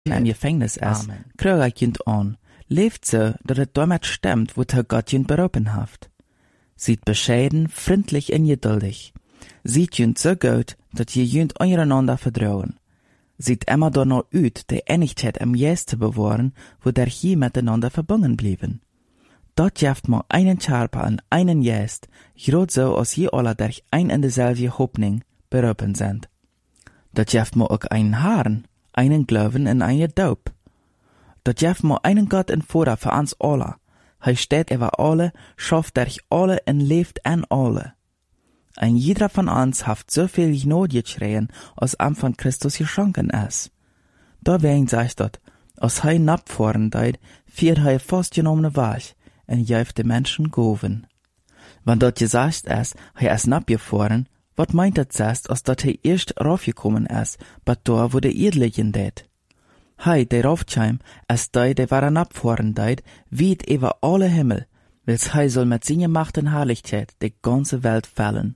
in Gefängnis ist, kriegt jünd an, leeft so, dat het damit stemmt, wo der Gott jünd berufen haft. Sieht bescheiden, freundlich und geduldig. Sieht jünd so gut, dat je jünd untereinander vertrauen. Sieht immer danach uit, die Einigkeit am Geist zu bewahren, wo der je miteinander verbunden blieben. Dort jaft man einen Charpa und einen Geist, grad so als je alle durch ein in derselbe Hoffnung berufen sind. Dort jaft man auch einen Haaren, einen Glauben und einen Daub. Dort jaft man einen Gott in Vorder für uns alle. Hij steht über alle, schafft durch alle und lebt an alle. Ein jeder von uns haft so viel Gnade geschrien, als am von Christus geschenken ist. Da wegen sagt dort, als hij napfahren deid, fiert hij festgenommene Weg, und jäft de Menschen goven. Wenn dort gesagt ist, hij ist napgefahren, wat meint das erst, als dat hij erst raufgekommen ist, bat da, wo der Edlichen det? Hij, der raufcheim, ist dei, der waren abfahren deid, weit über alle Himmel, wils hij soll mit seiner Macht und Herrlichkeit die ganze Welt fällen.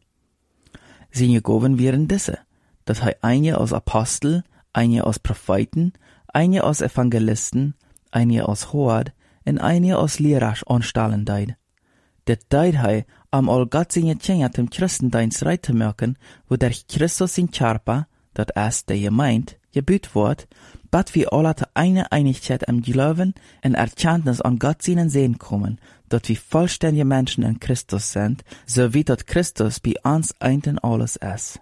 Seine Gaben wären diese, dass hij eine als Apostel, eine als Propheten, eine als Evangelisten, eine als Hord und eine als Lehrer anstellen deid. Det deid hij, all Gott seine Tjener zum Christendienst reit zu merken, wo der Christus in Charpa, dat ist der Gemeint, gebüht wird, bat wir alle zu einer Einigkeit am Glauben und Erkenntnis an Gott seinen Sehen kommen, dat wir vollständige Menschen in Christus sind, so wie dat Christus bei uns ein in alles ist.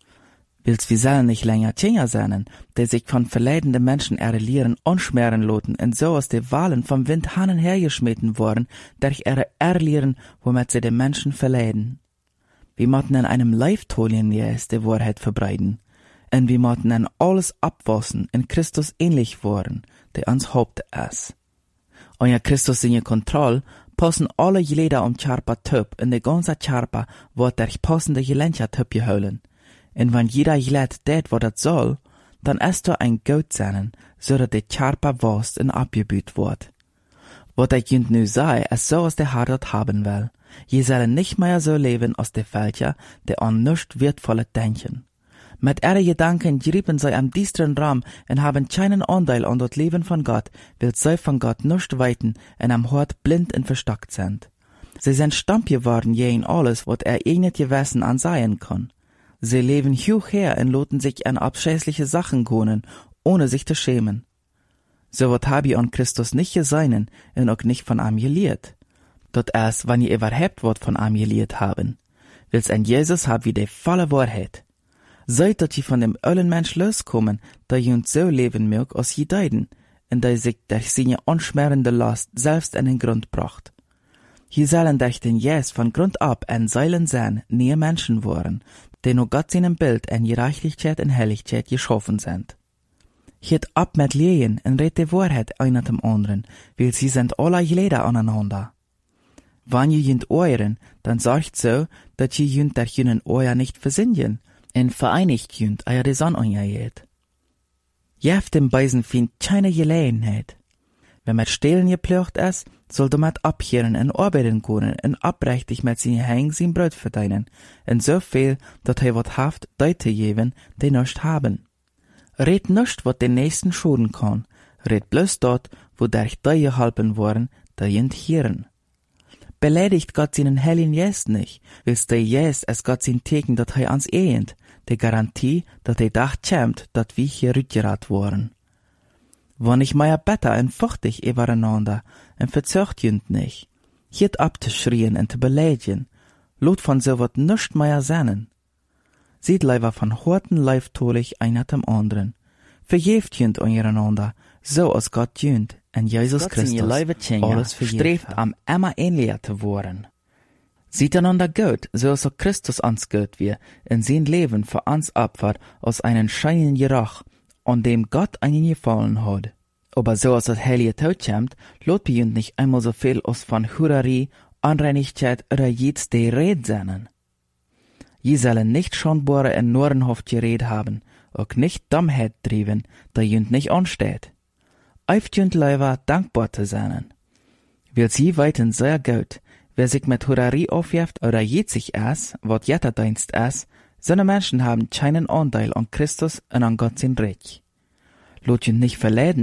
Willst wir sollen nicht länger Tjener sein, die sich von verleidenden Menschen ihre Lehren anschmieren loten und so aus den Wahlen vom Wind hannen hergeschmeten worden, durch ihre Erlehren, womit sie den Menschen verleiden. Wir mochten in einem Leiftolien die Wahrheit verbreiten. Und wir mochten in alles abwassen, in Christus ähnlich worden, der ans Haupt ist. Und ja Christus seine Kontrolle, passen alle Geleder Charpa Töp, in der ganze Charpa wird der passende Gelencher Töp geholen. Und wenn jeder Geled det, was das soll, dann ist da ein Gott sein, so dass der Charpa wast und abgebüht wird. Was der Jünd nu sei, ist so, als der Herr dort haben will. Je sollen nicht mehr so leben, als der Völker, der an nichts Wertvolles denken. Mit ihren Gedanken grieben sie am düsteren Raum und haben keinen Anteil an das Leben von Gott, weil sie von Gott nicht weiten und am Hort blind und verstockt sind. Sie sind stumm geworden je in alles, was nicht gewesen ansehen kann. Sie leben hoch her und loten sich an abscheuliche Sachen gönnen, ohne sich zu schämen. So wat hab ich an Christus nicht gesehen und auch nicht von ihm gelehrt. Dort erst, wenn ihr überhaupt wat von ihm gelehrt haben. Wils an Jesus hab wie die volle Wahrheit. Seid, dass ihr von dem ölen Mensch loskommen, da ihr uns so leben mögt, als je deiden, und da sich durch seine anschmerende Last selbst in den Grund bracht. Hier sollen durch den Jesus von Grund ab ein Seilen sein, nie Menschen waren, die nur Gott seinem Bild in Gerechtigkeit und Herrlichkeit geschaffen sind. Hiert ab mit Lehen und redet die Wahrheit einer dem anderen, weil sie sind alle Glieder aneinander. Wenn ihr jünd euren, dann sorgt so, dass ihr jünd durch jünen euer nicht versinnen, und vereinigt jünd euer die Sonne angeht. Jeft dem Beisen find keine Gelegenheit. Wenn mit Stehlen geplöcht ist, soll du mit abkehren und arbeiten können und abrechtig mit seinen Hängen sein Brot verdienen, und so viel, dass er wat haft Leute geben, die nicht haben. Red nicht, was den Nächsten schaden kann, red bloß dort, wo durch die geholfen worden, da jünd hören. Beleidigt Gott seinen Heiligen Geist nicht, willst der Geist es Gott sein Teken, dat er ans ehend, die Garantie, dat er dacht schämt, dat wir hier rückgerat worden. Wann ich meier better und fuchtig übereinander, und verzögt jünd nicht, hiert abzuschrien und zu beleidigen, lot von so wat nischt meier sennen. Sieht leider von horten leiftolig einer dem anderen, verjeft jünd untereinander, so als Gott jünd, en Jesus Christus alles streeft am immer ähnlicher zu worden. Sieht einander gut, so als auch Christus uns gut wir, in sein Leben für uns opfert, als einen scheinen Gerach, an dem Gott einen gefallen hat. Aber so als das heilige Tod kommt, lot bei uns nicht einmal so viel aus von Hurerie, Unreinigkeit oder jetzt die Red sein. Je sollen nicht schonbare und Norrenhaft geredet haben, auch nicht Dummheit trieben, da jünd nicht ansteht. Eift jünd leider dankbar zu sein. Will sie weiten sehr gut, wer sich mit Hurerie aufjeft oder jed sich es, wat Jetterdienst es, seine Menschen haben keinen Anteil an Christus und an Gott sein Reich. Lot jünt nicht verläden